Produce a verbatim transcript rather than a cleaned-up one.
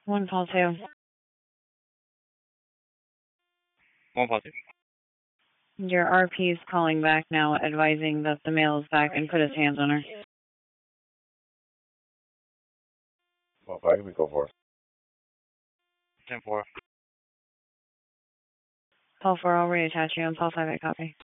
One call two. One call two. Your R P is calling back now, advising that the male is back and put his hands on her. Well, five, we go for it. ten four. Paul four, I'll reattach you, and Paul five, I copy.